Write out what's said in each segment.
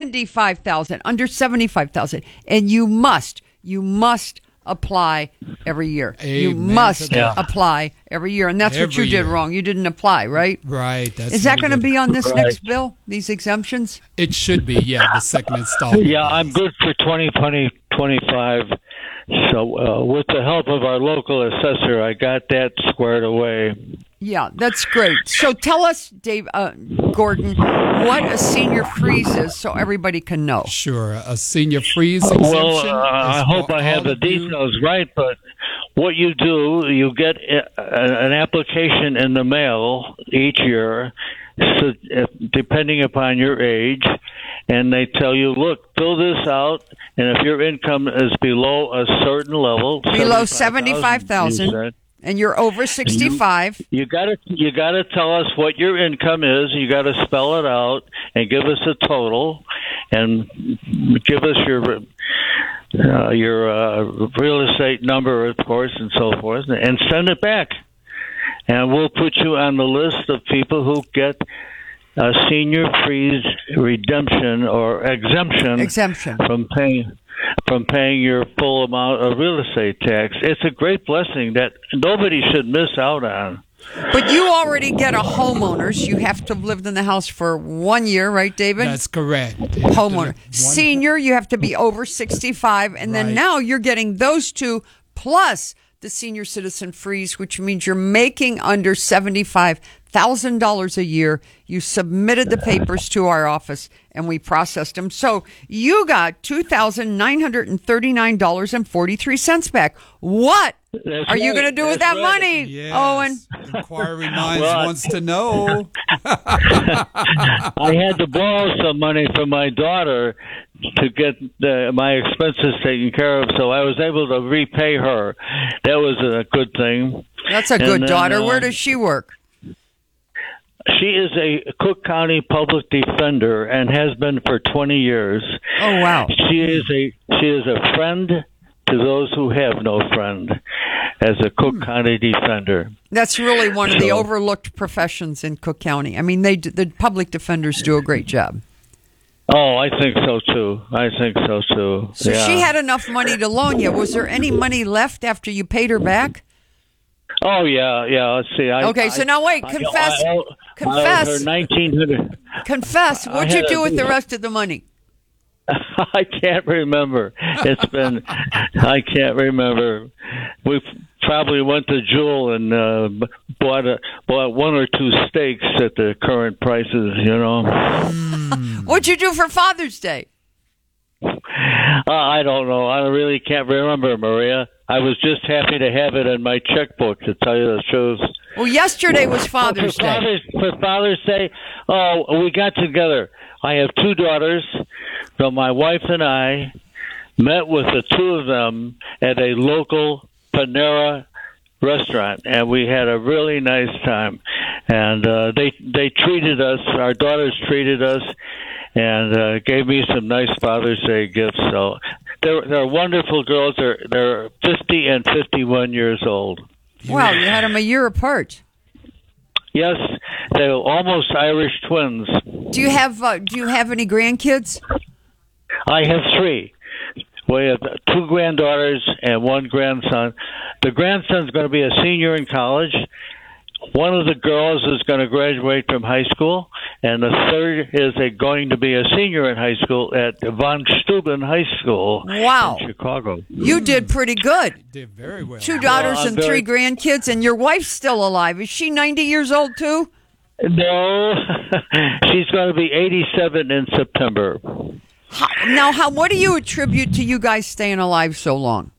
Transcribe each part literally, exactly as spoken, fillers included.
seventy-five thousand, under seventy-five thousand, and you must, you must apply every year. Amen you must Yeah. apply every year, and that's what Every you did year. wong. You didn't apply, right? Right. That's Is that what we going to did. be on this Right. next bill? These exemptions? It should be, yeah, the second installment. Yeah, I'm good for twenty twenty, twenty-five. So uh, with the help of our local assessor, I got that squared away. Yeah, that's great. So tell us, Dave, uh, Gordon, what a senior freeze is, so everybody can know. Sure. A senior freeze exemption. Well, uh, I is hope for I have all the of you. details right, but what you do, you get a- an application in the mail each year, so, uh, depending upon your age, and they tell you, look, fill this out, and if your income is below a certain level, Below seventy-five seventy-five thousand, dollars, and you're over sixty-five. you gotta you gotta tell us what your income is. You gotta spell it out and give us a total, and give us your uh, your uh, real estate number, of course, and so forth, and send it back. And we'll put you on the list of people who get a senior freeze redemption or exemption Exemption. from paying from paying your full amount of real estate tax. It's a great blessing that nobody should miss out on. But you already get a homeowners. You have to have lived in the house for one year, right, David? That's correct. Homeowner. One- Senior, you have to be over sixty-five. And then Right. now you're getting those two plus the senior citizen freeze, which means you're making under seventy-five thousand dollars a year. You submitted the papers to our office and we processed them. So you got two thousand nine hundred thirty-nine dollars and forty-three cents back. What That's are you right. going to do with That's that right. money, Yes. Owen? Inquiry Minds Well, wants to know. I had to borrow some money from my daughter to get the, my expenses taken care of, so I was able to repay her. That was a good thing. That's a And good then, daughter. uh, Where does she work? She is a Cook County public defender and has been for twenty years. Oh, wow. She is a she is a friend to those who have no friend as a Cook County defender. That's really one of the So- overlooked professions in Cook County. I mean, they d- the public defenders do a great job. Oh, I think so too. I think so too. So yeah. she had enough money to loan you. Was there any money left after you paid her back? Oh yeah, yeah. Let's see. I, Okay, so I- now wait, I- confess- I, I, confess. I owed her nineteen hundred. Confess. I What'd you had do a- with the rest of the money? I can't remember. It's been. I can't remember. We probably went to Jewel and uh, bought a, bought one or two steaks at the current prices. You know. What'd you do for Father's Day? Uh, I don't know. I really can't remember, Maria. I was just happy to have it in my checkbook, to tell you the truth. Well, yesterday was Father's for Day. Father's, for Father's Day, oh, we got together. I have two daughters, so my wife and I met with the two of them at a local Panera restaurant, and we had a really nice time. And uh, they they treated us. Our daughters treated us, and uh, gave me some nice Father's Day gifts. So they're they're wonderful girls. They're they're fifty and fifty-one years old. Wow, you had them a year apart. Yes, they're almost Irish twins. Do you have uh, Do you have any grandkids? I have three. We have two granddaughters and one grandson. The grandson's going to be a senior in college. One of the girls is going to graduate from high school, and the third is a, going to be a senior in high school at Von Steuben High School Wow. in Chicago. You did pretty good. Did very well. Two daughters Well, I'm and very- three grandkids, and your wife's still alive. Is she ninety years old too? No, she's going to be eighty-seven in September. How, now, how? What do you attribute to you guys staying alive so long?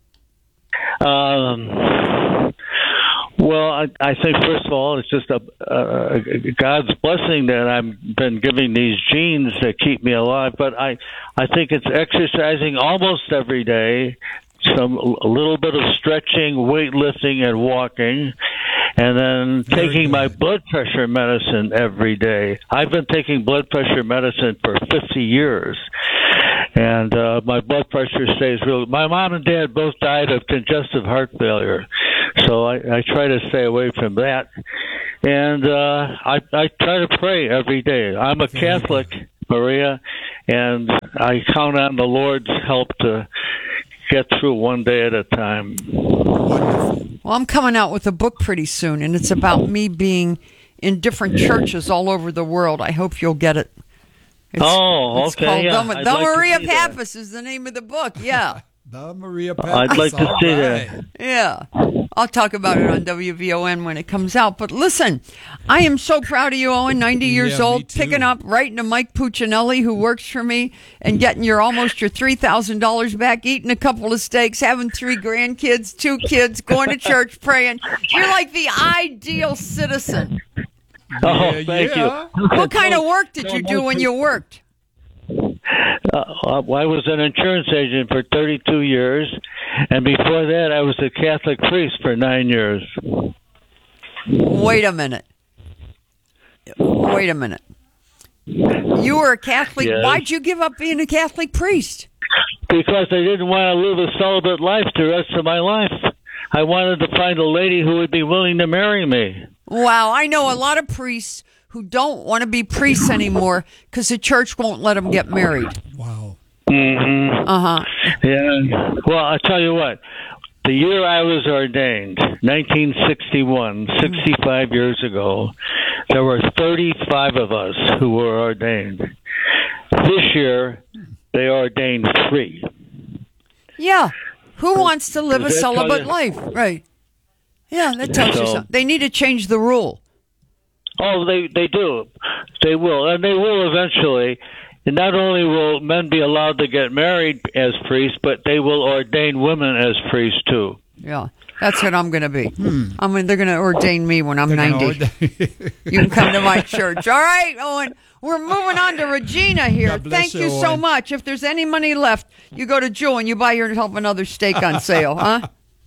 Um, well, I, I think first of all, it's just a, a, a God's blessing that I've been giving these genes that keep me alive. But I, I think it's exercising almost every day, some a little bit of stretching, weightlifting, and walking, and then Very taking good. my blood pressure medicine every day. I've been taking blood pressure medicine for fifty years. And uh, my blood pressure stays real. My mom and dad both died of congestive heart failure, so I, I try to stay away from that. And uh, I, I try to pray every day. I'm a Catholic, Maria, and I count on the Lord's help to get through one day at a time. Wonderful. Well, I'm coming out with a book pretty soon, and it's about me being in different churches all over the world. I hope you'll get it. It's, Oh, it's okay, called yeah, The, I'd The like to Maria see that. Pappas is the name of the book. Yeah. The Maria I'd like to Pappas, see all that. right. Yeah. I'll talk about it on W V O N when it comes out. But listen, I am so proud of you, Owen, ninety years Yeah, me old, too. picking up, writing to Mike Puccinelli, who works for me, and getting your almost your three thousand dollars back, eating a couple of steaks, having three grandkids, two kids, going to church, praying. You're like the ideal citizen. Oh, Yeah, thank yeah. you. What kind of work did you do when you worked? Uh, I was an insurance agent for thirty-two years, and before that, I was a Catholic priest for nine years. Wait a minute. Wait a minute. You were a Catholic. Yes. Why'd you give up being a Catholic priest? Because I didn't want to live a celibate life the rest of my life. I wanted to find a lady who would be willing to marry me. Wow, I know a lot of priests who don't want to be priests anymore because the church won't let them get married. Wow. Mm-hmm. Uh-huh. Yeah. Well, I'll tell you what. The year I was ordained, nineteen sixty-one, sixty-five years ago, there were thirty-five of us who were ordained. This year, they ordained three. Yeah. Who wants to live a Does that tell celibate you- life? Right. Yeah, that tells you So- something. They need to change the rule. Oh, they they do. They will, and they will eventually. And not only will men be allowed to get married as priests, but they will ordain women as priests too. Yeah. That's what I'm going to be. I mean, they're going to ordain me when I'm They're gonna ninety. ordain- You can come to my church. All right, Owen. We're moving on to Regina here. God bless Thank you, you so Owen. much. If there's any money left, you go to Jewel and you buy yourself another steak on sale, huh?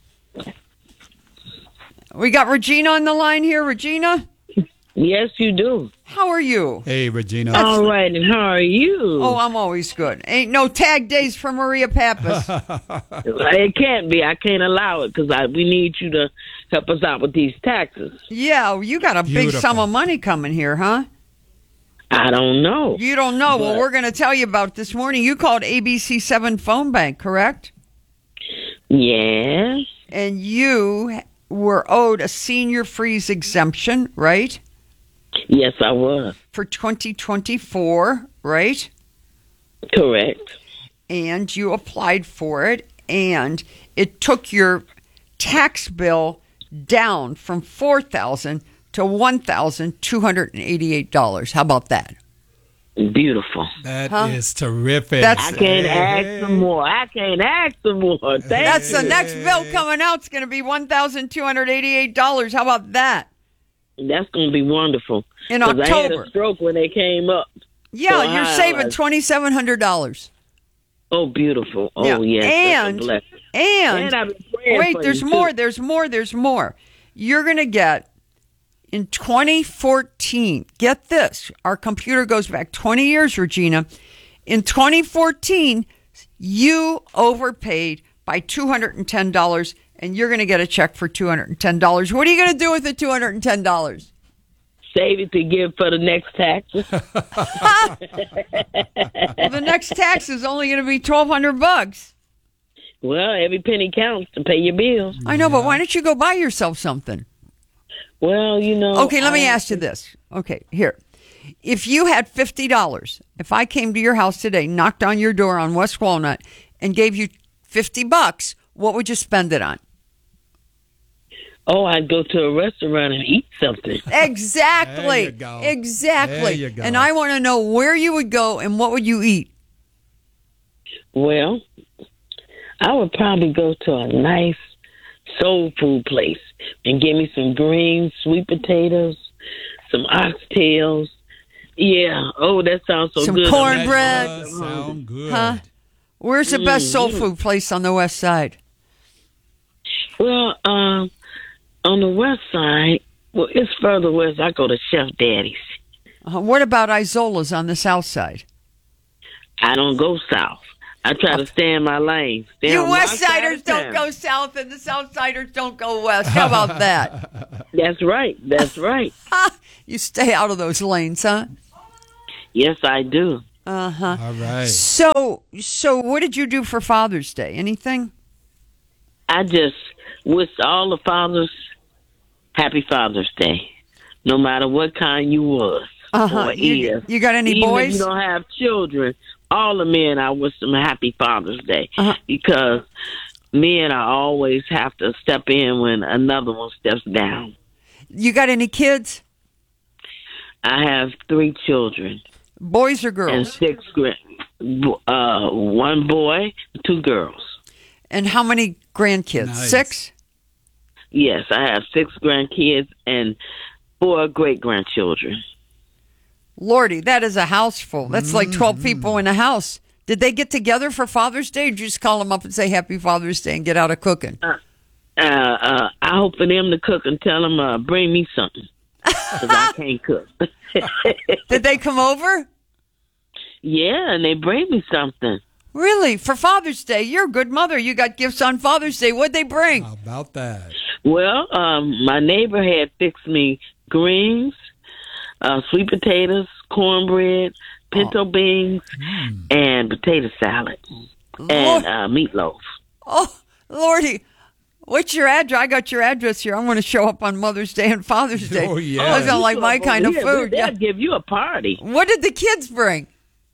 We got Regina on the line here. Regina, Yes, you do. how are you? Hey, Regina. All right, and how are you? Oh, I'm always good. Ain't no tag days for Maria Pappas. It can't be. I can't allow it because we need you to help us out with these taxes. Yeah, you got a big Beautiful. sum of money coming here, huh? I don't know. You don't know. Well, But- we're going to tell you about it this morning. You called A B C seven Phone Bank, correct? Yes, And you were owed a senior freeze exemption, right? yes, I was. For twenty twenty-four, right? Correct. And you applied for it, and it took your tax bill down from four thousand dollars to one thousand two hundred eighty-eight dollars. How about that? Beautiful. That Huh? is terrific. That's- I can't Hey, ask some more. I can't ask some more. Thank That's you. the next bill coming out. It's going to be one thousand two hundred eighty-eight dollars. How about that? That's going to be wonderful. In 'Cause I had October. a stroke when they came up. Yeah, So you're I- saving twenty-seven hundred dollars. Oh, beautiful. Oh, Yeah. yes. And- that's a blessing. And, And I've been praying wait, for there's you, more, too. there's more, there's more. You're going to get, in twenty fourteen, get this, our computer goes back twenty years, Regina. In twenty fourteen, you overpaid by two hundred ten dollars, and you're going to get a check for two hundred ten dollars. What are you going to do with the two hundred ten dollars? Save it to give for the next tax. Well, the next tax is only going to be twelve hundred bucks. Well, every penny counts to pay your bills. I know, but why don't you go buy yourself something? Well, you know. Okay, let me I- ask you this. Okay, here. If you had fifty dollars, if I came to your house today, knocked on your door on West Walnut, and gave you fifty bucks, what would you spend it on? Oh, I'd go to a restaurant and eat something. Exactly. There you go. Exactly. There you go. And I want to know where you would go and what would you eat? Well, I would probably go to a nice soul food place and give me some greens, sweet potatoes, some oxtails. Yeah. Oh, that sounds so Some good. corn- That Cornbread. does sound good. Huh? Where's the best soul food place on the west side? Well, um, on the west side, well, it's further west. I go to Chef Daddy's. Uh, what about Isola's on the south side? I don't go south. I try to stay in my lane. Stay You on my west side siders of don't town. go south and the south siders don't go west. How about that? That's right. That's right. You stay out of those lanes, huh? Yes, I do. Uh-huh. All right. So, so what did you do for Father's Day? Anything? I just wish all the fathers happy Father's Day, no matter what kind you was Uh-huh. or You, is. you got any Even boys? if you don't have children, all the men, I wish them a happy Father's Day Uh-huh. because men, I always have to step in when another one steps down. You got any kids? I have three children Boys or and girls? six grand. Uh, one boy, two girls. And how many grandkids? Nice. Six? Yes, I have six grandkids and four great grandchildren. Lordy, that is a house full. That's like twelve Mm-hmm. people in a house. Did they get together for Father's Day, or did you just call them up and say Happy Father's Day and get out of cooking? Uh, uh, I hope for them to cook and tell them, uh, bring me something because I can't cook. Did they come over? Yeah, and they bring me something. Really? For Father's Day? You're a good mother. You got gifts on Father's Day. What'd they bring? How about that? Well, um, my neighbor had fixed me greens, uh, sweet potatoes, cornbread, pinto beans, and potato salad, and uh, meatloaf. Oh, Lordy. What's your address? I got your address here. I'm going to show up on Mother's Day and Father's Day. Oh, yeah. Those sound like my kind of Yeah, food. They'll Yeah. give you a party. What did the kids bring?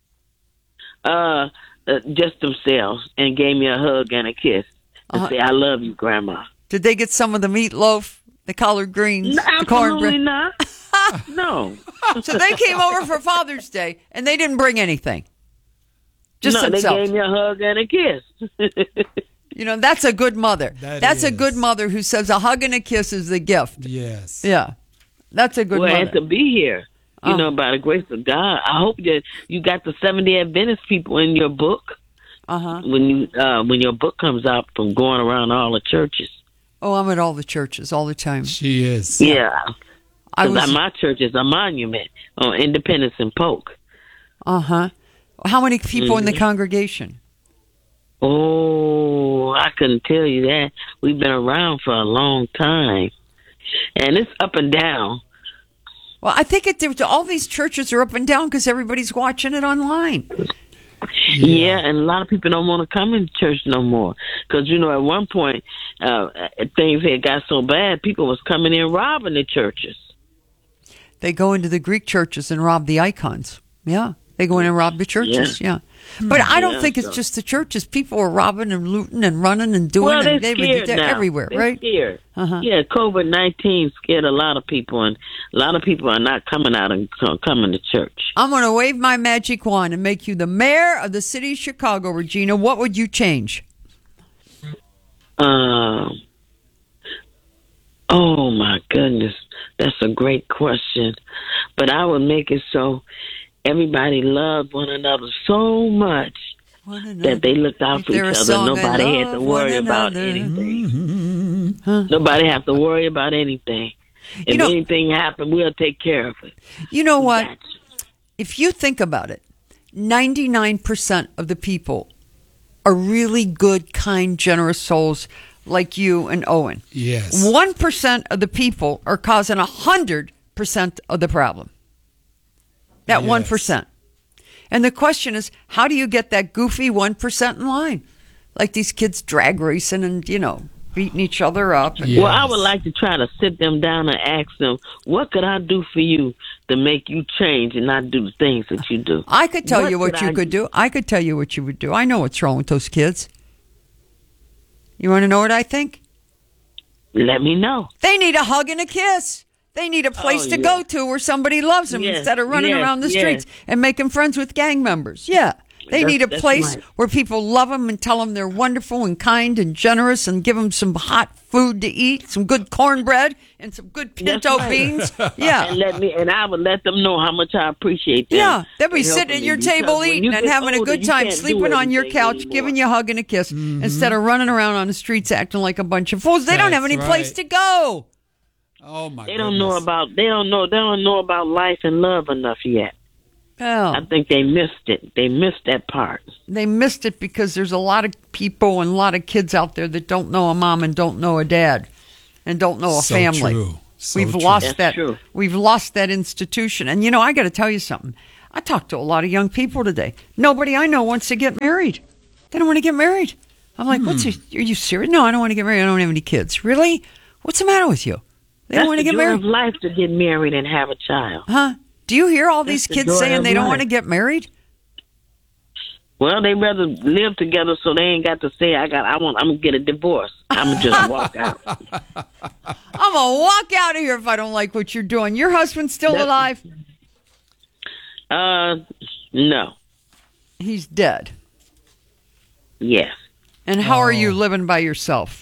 Uh, uh, just themselves, and gave me a hug and a kiss and Uh-huh. say, "I love you, Grandma." Did they get some of the meatloaf, the collard greens, No, the absolutely cornbread? not. No. So they came over for Father's Day and they didn't bring anything. Just no, they themselves. gave me a hug and a kiss. You know, that's a good mother. That that's a is. good mother who says a hug and a kiss is the gift. Yes. Yeah. That's a good well, and mother. to be here, you Uh. know, by the grace of God, I hope that you got the Seventh-day Adventist people in your book Uh-huh. when you uh, when your book comes out from going around all the churches. Oh, I'm at all the churches all the time. She is. Yeah, I because was my church is a monument on Independence and Polk. Uh-huh. How many people in the Mm-hmm. congregation? Oh, I couldn't tell you that. We've been around for a long time, and it's up and down. Well, I think it all these churches are up and down because everybody's watching it online. Yeah. and a lot of people don't want to come into church no more because you know at one point uh, things had got so bad, people was coming in robbing the churches. They go into the Greek churches and rob the icons. Yeah. They go in and rob the churches. Yeah. But I don't Yeah, think it's so- just the churches. People are robbing and looting and running and doing Well, they're and they, scared they're now. everywhere, They're right? Scared. Uh-huh. Yeah, COVID nineteen scared a lot of people, and a lot of people are not coming out and co- coming to church. I'm going to wave my magic wand and make you the mayor of the city of Chicago, Regina. What would you change? Um. Oh my goodness, that's a great question. But I would make it so everybody loved one another so much that they looked out for each There a other. song, I Nobody had to love worry one about another. anything. Huh? Nobody have to worry about anything. If You know- anything happened, we'll take care of it. You know what? That's- If you think about it, ninety-nine percent of the people are really good, kind, generous souls like you and Owen. Yes. one percent of the people are causing one hundred percent of the problem. That Yes. one percent. And the question is, how do you get that goofy one percent in line? Like these kids drag racing and, you know, beating each other up. And, Yes. Well, I would like to try to sit them down and ask them, what could I do for you to make you change and not do the things that you do? I could tell What you what could you I could do. I could tell you what you would do. I know what's wrong with those kids. You want to know what I think? Let me know. They need a hug and a kiss. They need a place Oh, to yeah. go to where somebody loves them Yes, instead of running yes, around the yes. streets and making friends with gang members. Yeah. They That's- need a that's place right. where people love them and tell them they're wonderful and kind and generous and give them some hot food to eat, some good cornbread and some good That's pinto right. beans. And Yeah. let me, and I would let them know how much I appreciate them. Yeah, they'll be for sitting helping at me, your because table when eating you and get having a older, good you time, can't do sleeping on your everything couch, anymore. giving you a hug and a kiss instead of running around on the streets acting like a bunch of fools. They don't have That's any place right. to go. Oh my They don't know goodness. about they don't know they don't know about life and love enough yet. Oh. I think they missed it. They missed that part. They missed it because there's a lot of people and a lot of kids out there that don't know a mom and don't know a dad and don't know a So family. true. So We've true. lost That's that. true. We've lost that institution. And you know, I got to tell you something. I talked to a lot of young people today. Nobody I know wants to get married. They don't want to get married. I'm like, hmm. what's your, are you serious? No, I don't want to get married. I don't have any kids. Really? What's the matter with you? They That's don't want to the get joy married. of life to get married and have a child. Huh? Do you hear all That's these the kids joy saying of they don't life. want to get married? Well, they rather live together so they ain't got to say, I got, I want, I'm going to get a divorce. I'm going to just walk out. I'm going to walk out of here if I don't like what you're doing. Your husband's still That's- alive? Uh, no. He's dead. Yes. And how Oh. are you living by yourself?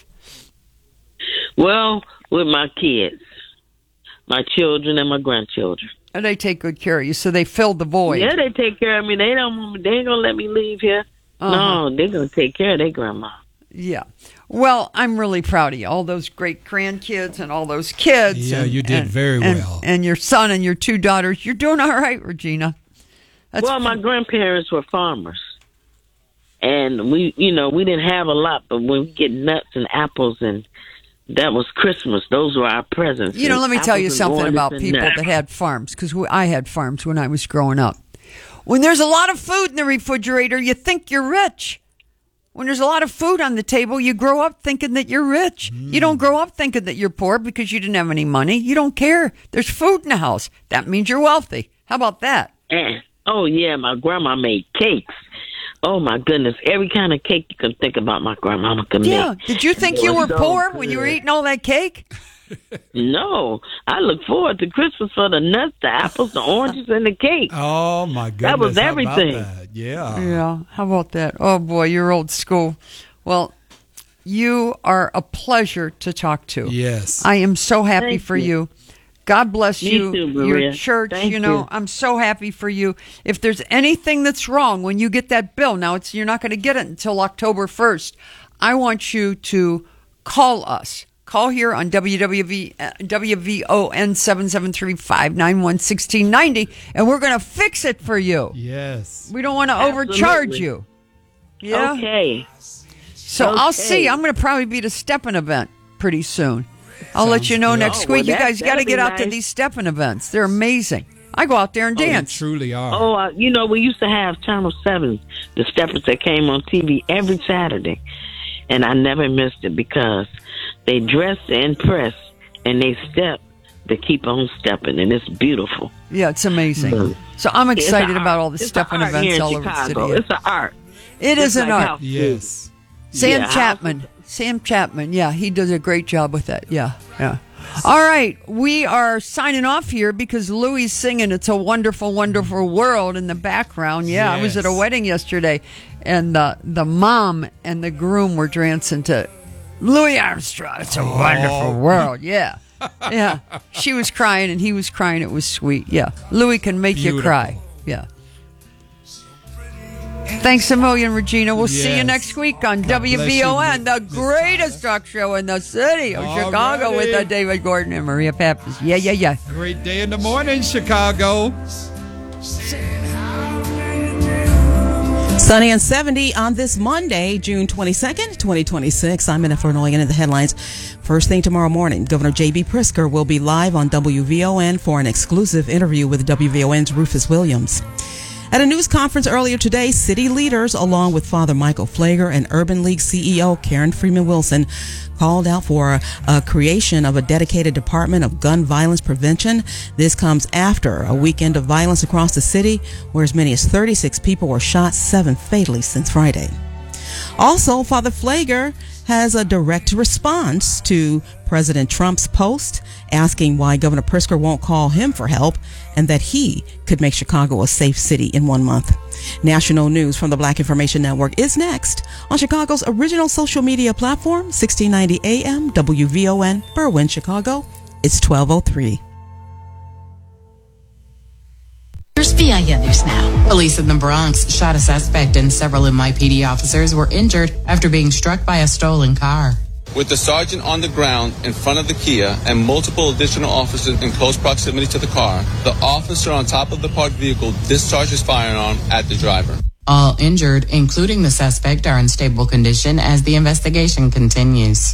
Well, with my kids, my children and my grandchildren. And they take good care of you, so they filled the void. Yeah, they take care of me. They don't want me. They ain't going to let me leave here. Uh-huh. No, they're going to take care of their grandma. Yeah. Well, I'm really proud of you. All those great grandkids and all those kids. Yeah, and, you did and- very and- well. And your son and your two daughters. You're doing all right, Regina. That's Well, my grandparents were farmers. And we, you know, we didn't have a lot, but when we get nuts and apples, and that was Christmas. Those were our presents. You know, let me And tell you apples and something oranges about and people nuts. that had farms, because I had farms when I was growing up. When there's a lot of food in the refrigerator, you think you're rich. When there's a lot of food on the table, you grow up thinking that you're rich. Mm. You don't grow up thinking that you're poor because you didn't have any money. You don't care. There's food in the house. That means you're wealthy. How about that? And, oh, yeah, my grandma made cakes. Oh, my goodness. Every kind of cake you can think about, my grandmama could Yeah. make. Did you think It you were was so poor when you were good. eating all that cake? No. I look forward to Christmas for the nuts, the apples, the oranges, and the cake. Oh, my goodness. That was How about everything. that? Yeah. Yeah. How about that? Oh, boy, you're old school. Well, you are a pleasure to talk to. Yes. I am so happy Thank for you. you. God bless Me you. too, Maria. Your church, Thank you know, you. I'm so happy for you. If there's anything that's wrong when you get that bill, now it's you're not going to get it until October first. I want you to call us. Call here on W W V, uh, W V O N seven seven three, five nine one, one six nine zero, and we're going to fix it for you. Yes. We don't want to Absolutely. overcharge you. Yeah. Okay. So I'll Okay. see. I'm going to probably be at a Steppin' event pretty soon. I'll let Sounds you know good. next Oh, well, week. You that- guys got to that'll get be out to nice. these Steppin' events. They're amazing. I go out there and They dance. truly are. Oh, uh, you know, we used to have Channel seven, the steppers that came on T V every Saturday. And I never missed it because they dress and press and they step to keep on stepping. And it's beautiful. Yeah, it's amazing. Mm. So I'm It's excited a about art. all the It's a Steppin' art here events in all over the Chicago. city. It's an art. It It's is an like art. how- Yes. Sam Yeah, Chapman. Sam Chapman. Yeah, he does a great job with that. Yeah, yeah. All right, we are signing off here because Louis singing "It's a Wonderful, Wonderful World" in the background. Yeah, I was at a Yes. wedding yesterday, and the the mom and the groom were dancing to Louis Armstrong. It's a wonderful world. Yeah, yeah. She was crying and he was crying. It was sweet. Yeah, Louis can make you Beautiful. cry. Yeah. Thanks a million, Regina. We'll see you Yes. next week on God W V O N, bless the you, Miss greatest talk show in the city of All Chicago with righty. uh, David Gordon and Maria Pappas. Yeah, yeah, yeah. Great day in the morning, Chicago. Sunny and seventy on this Monday, June twenty-second, twenty twenty-six. I'm Jennifer Noyan in the headlines. First thing tomorrow morning, Governor J B. Pritzker will be live on W V O N for an exclusive interview with W V O N's Rufus Williams. At a news conference earlier today, city leaders, along with Father Michael Flager and Urban League C E O Karen Freeman Wilson, called out for a, a creation of a dedicated department of gun violence prevention. This comes after a weekend of violence across the city, where as many as thirty-six people were shot, seven fatally since Friday. Also, Father Flager has a direct response to President Trump's post asking why Governor Pritzker won't call him for help and that he could make Chicago a safe city in one month. National news from the Black Information Network is next on Chicago's original social media platform, sixteen ninety A M, W V O N, Berwyn, Chicago. It's twelve oh three. Here's V I N News Now. Police in the Bronx shot a suspect and several M I P D officers were injured after being struck by a stolen car. With the sergeant on the ground in front of the Kia and multiple additional officers in close proximity to the car, the officer on top of the parked vehicle discharged his firearm at the driver. All injured, including the suspect, are in stable condition as the investigation continues.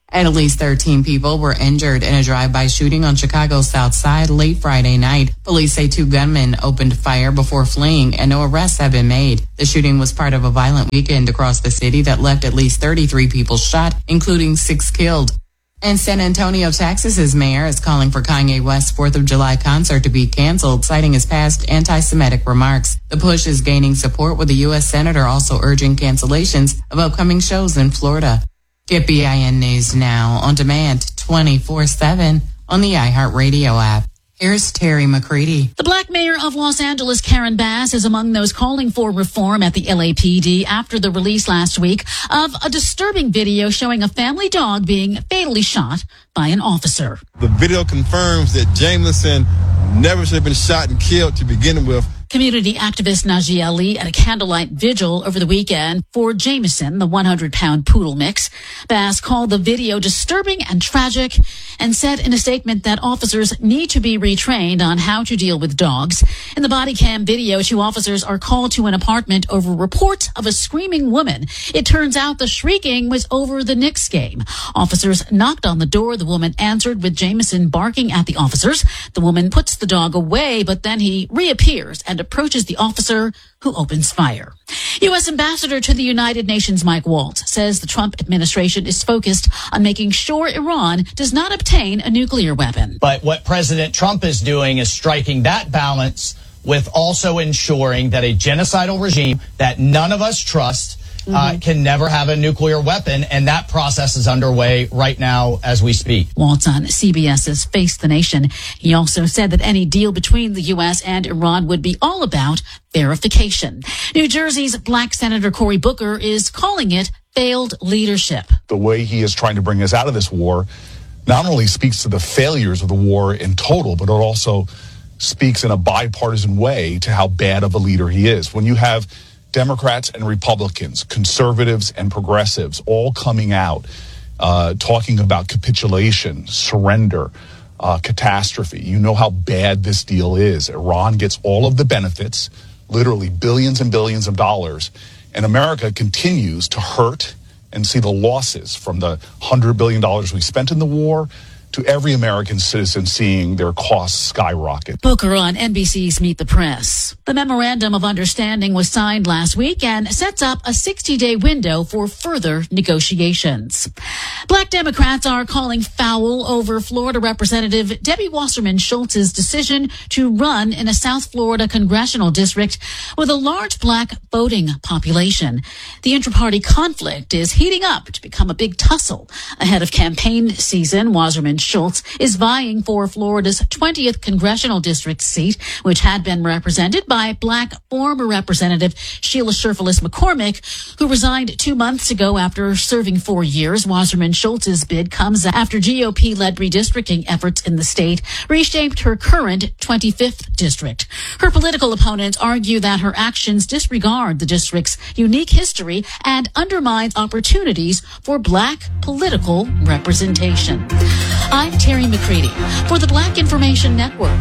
And at least thirteen people were injured in a drive-by shooting on Chicago's South Side late Friday night. Police say two gunmen opened fire before fleeing and no arrests have been made. The shooting was part of a violent weekend across the city that left at least thirty-three people shot, including six killed. And San Antonio, Texas's mayor is calling for Kanye West's fourth of July concert to be canceled, citing his past anti-Semitic remarks. The push is gaining support, with the U S senator also urging cancellations of upcoming shows in Florida. Get B I N News now on demand twenty-four seven on the iHeartRadio app. Here's Terry McCready. The Black mayor of Los Angeles, Karen Bass, is among those calling for reform at the L A P D after the release last week of a disturbing video showing a family dog being fatally shot by an officer. The video confirms that Jameson never should have been shot and killed to begin with. Community activist Najee Ali at a candlelight vigil over the weekend for Jameson, the one hundred pound poodle mix. Bass called the video disturbing and tragic and said in a statement that officers need to be retrained on how to deal with dogs. In the body cam video, two officers are called to an apartment over reports of a screaming woman. It turns out the shrieking was over the Knicks game. Officers knocked on the door. The woman answered with Jameson barking at the officers. The woman puts the dog away, but then he reappears and approaches the officer, who opens fire. U S Ambassador to the United Nations Mike Waltz says the Trump administration is focused on making sure Iran does not obtain a nuclear weapon. But what President Trump is doing is striking that balance with also ensuring that a genocidal regime that none of us trust Uh, mm-hmm. can never have a nuclear weapon, and that process is underway right now as we speak. Waltz on CBS's Face the Nation. He also said that any deal between the U S and Iran would be all about verification. New Jersey's Black Senator Cory Booker is calling it failed leadership. The way he is trying to bring us out of this war not only speaks to the failures of the war in total, but it also speaks in a bipartisan way to how bad of a leader he is. When you have Democrats and Republicans, conservatives and progressives all coming out uh, talking about capitulation, surrender, uh, catastrophe. You know how bad this deal is. Iran gets all of the benefits, literally billions and billions of dollars, and America continues to hurt and see the losses from the one hundred billion dollars we spent in the war to every American citizen seeing their costs skyrocket. Booker on N B C's Meet the Press. The Memorandum of Understanding was signed last week and sets up a sixty-day window for further negotiations. Black Democrats are calling foul over Florida Representative Debbie Wasserman Schultz's decision to run in a South Florida congressional district with a large black voting population. The intra-party conflict is heating up to become a big tussle. Ahead of campaign season, Wasserman Schultz is vying for Florida's twentieth congressional district seat, which had been represented by black former Representative Sheila Sherfilis McCormick, who resigned two months ago after serving four years. Wasserman Schultz's bid comes after G O P-led redistricting efforts in the state reshaped her current twenty-fifth district. Her political opponents argue that her actions disregard the district's unique history and undermine opportunities for black political representation. I'm Terry McCready for the Black Information Network.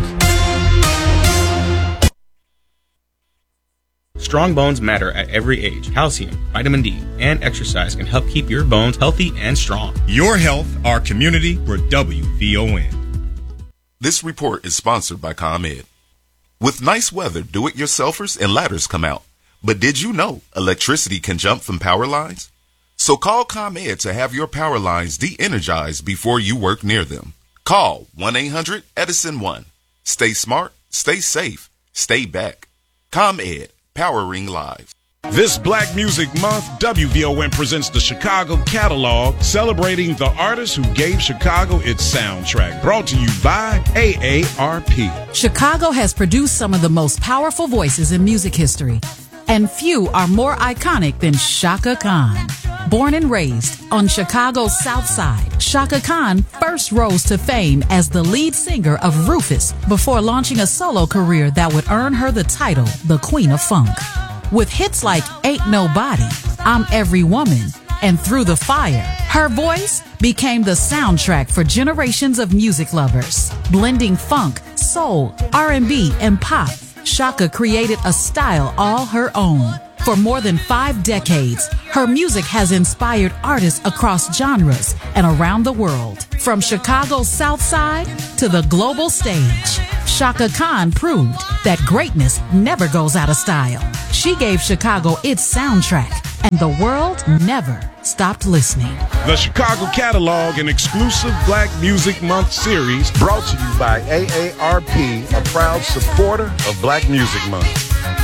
Strong bones matter at every age. Calcium, vitamin D, and exercise can help keep your bones healthy and strong. Your health, our community. We're W V O N. This report is sponsored by ComEd. With nice weather, do-it-yourselfers and ladders come out. But did you know electricity can jump from power lines? So call ComEd to have your power lines de-energized before you work near them. Call one eight hundred Edison one. Stay smart, stay safe, stay back. ComEd, powering lives. This Black Music Month, W V O N presents the Chicago Catalog, celebrating the artists who gave Chicago its soundtrack. Brought to you by A A R P. Chicago has produced some of the most powerful voices in music history, and few are more iconic than Chaka Khan. Born and raised on Chicago's South Side, Chaka Khan first rose to fame as the lead singer of Rufus before launching a solo career that would earn her the title, the Queen of Funk. With hits like Ain't Nobody, I'm Every Woman, and Through the Fire, her voice became the soundtrack for generations of music lovers. Blending funk, soul, R and B, and pop, Chaka created a style all her own. For more than five decades, her music has inspired artists across genres and around the world. From Chicago's South Side to the global stage, Chaka Khan proved that greatness never goes out of style. She gave Chicago its soundtrack, and the world never stopped listening. The Chicago Catalog, an exclusive Black Music Month series brought to you by A A R P, a proud supporter of Black Music Month.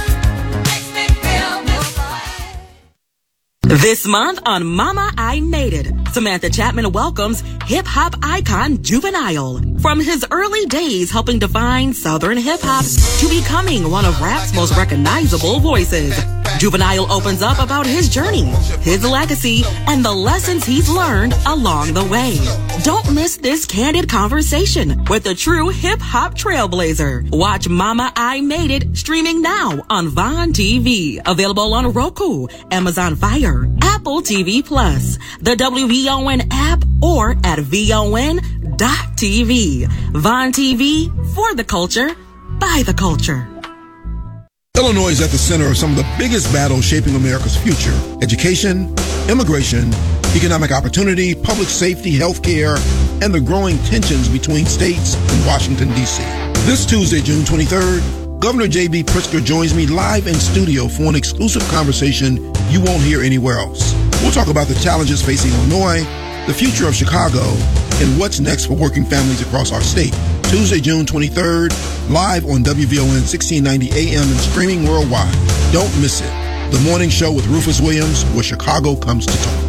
This month on Mama, I Made It, Samantha Chapman welcomes hip-hop icon Juvenile. From his early days helping define Southern hip-hop to becoming one of rap's most recognizable voices, Juvenile opens up about his journey, his legacy, and the lessons he's learned along the way. Don't miss this candid conversation with the true hip-hop trailblazer. Watch Mama, I Made It streaming now on Vaughn T V. Available on Roku, Amazon Fire, Apple T V Plus, the W V O N app, or at V O N dot T V. Vaughn T V, for the culture, by the culture. Illinois is at the center of some of the biggest battles shaping America's future: education, immigration, economic opportunity, public safety, healthcare, and the growing tensions between states and Washington, D C. This Tuesday, June twenty-third, Governor J B Pritzker joins me live in studio for an exclusive conversation you won't hear anywhere else. We'll talk about the challenges facing Illinois, the future of Chicago, and what's next for working families across our state. Tuesday, June twenty-third, live on W V O N sixteen ninety A M and streaming worldwide. Don't miss it. The morning show with Rufus Williams, where Chicago comes to talk.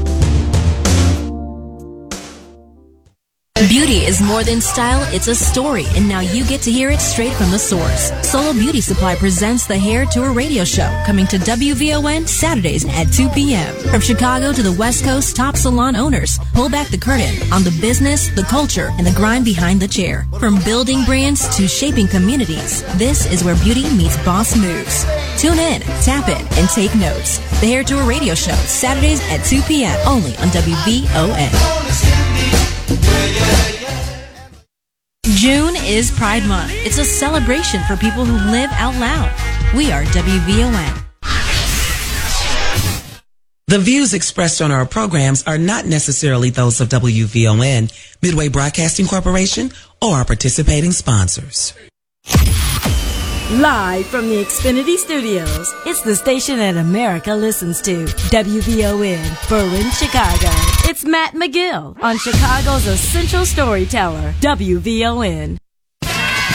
Beauty is more than style, it's a story, and now you get to hear it straight from the source. Solo Beauty Supply presents the Hair Tour radio show, coming to W V O N Saturdays at two p.m. From Chicago to the West Coast, top salon owners pull back the curtain on the business, the culture, and the grind behind the chair. From building brands to shaping communities, this is where beauty meets boss moves. Tune in, tap in, and take notes. The Hair Tour radio show, Saturdays at two p.m. only on W V O N. June is Pride Month. It's a celebration for people who live out loud. We are W V O N. The views expressed on our programs are not necessarily those of W V O N, Midway Broadcasting Corporation, or our participating sponsors. Live from the Xfinity Studios, it's the station that America listens to. W V O N, Berlin, Chicago. It's Matt McGill on Chicago's essential storyteller, W V O N.